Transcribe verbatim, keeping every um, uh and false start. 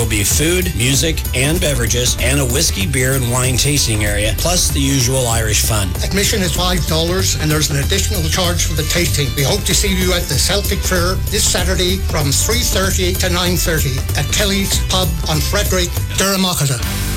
will be food, music, and beverages, and a whiskey, beer, and wine tasting area, plus the usual Irish fun. Admission is five dollars and there's an additional charge for the tasting. We hope to see you at the Celtic Fair this Saturday from three thirty to nine thirty at Kelly's Pub on Frederick, Durham.